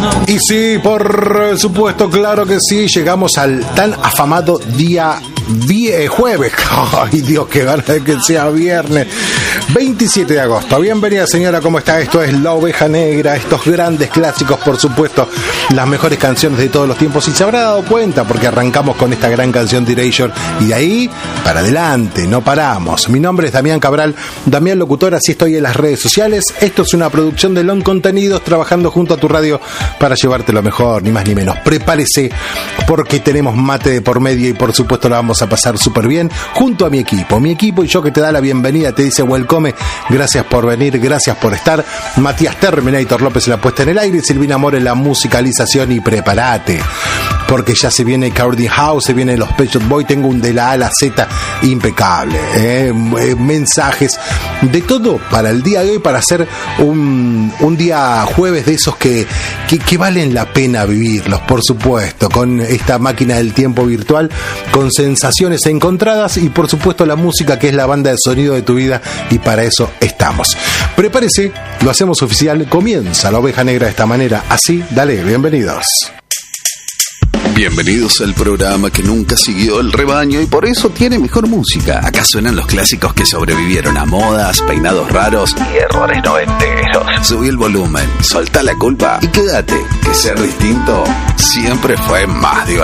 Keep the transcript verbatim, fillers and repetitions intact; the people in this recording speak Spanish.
Y sí, por supuesto, claro que sí, llegamos al tan afamado día vie- jueves. Ay, Dios, qué ganas de que sea viernes. veintisiete de agosto. Bienvenida, señora, ¿cómo está? Esto es La Oveja Negra, estos grandes clásicos, por supuesto, las mejores canciones de todos los tiempos. Y se habrá dado cuenta porque arrancamos con esta gran canción de Erasure y de ahí para adelante, no paramos. Mi nombre es Damián Cabral, Damián Locutor, así estoy en las redes sociales. Esto es una producción de Long Contenidos, trabajando junto a tu radio para llevarte lo mejor, ni más ni menos. Prepárese porque tenemos mate de por medio y por supuesto la vamos a pasar súper bien junto a mi equipo. Mi equipo y yo que te da la bienvenida, te dice welcome, gracias por venir, gracias por estar. Matías Terminator López en la puesta en el aire, Silvina More en la musicalización y prepárate. Porque ya se viene Crowding House, se vienen los Pet Shop Boys, tengo un de la A a la Z impecable, ¿eh? Mensajes de todo para el día de hoy, para hacer un, un día jueves de esos que, que, que valen la pena vivirlos, por supuesto, con esta máquina del tiempo virtual, con sensaciones encontradas y por supuesto la música que es la banda de sonido de tu vida, y para eso estamos. Prepárese, lo hacemos oficial, comienza La Oveja Negra de esta manera, así, dale, bienvenidos. Bienvenidos al programa que nunca siguió el rebaño y por eso tiene mejor música. Acá suenan los clásicos que sobrevivieron a modas, peinados raros y errores noventeros. Subí el volumen, soltá la culpa y quédate, que ser distinto siempre fue más divertido.